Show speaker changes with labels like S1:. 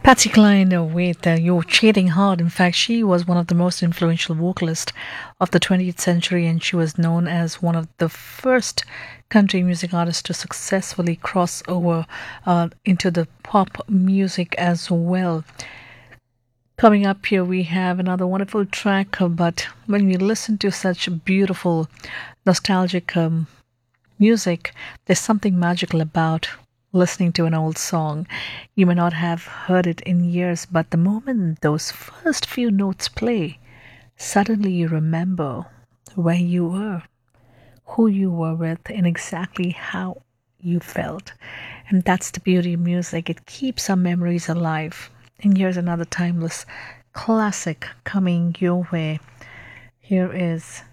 S1: Patsy Cline with You're Cheating Hard. In fact, she was one of the most influential vocalists of the 20th century, and she was known as one of the first country music artists to successfully cross over into the pop music as well. Coming up here, we have another wonderful track, but when we listen to such beautiful, nostalgic music, there's something magical about listening to an old song. You may not have heard it in years, but the moment those first few notes play, suddenly you remember where you were, who you were with, and exactly how you felt. And that's the beauty of music. It keeps our memories alive. And here's another timeless classic coming your way. Here is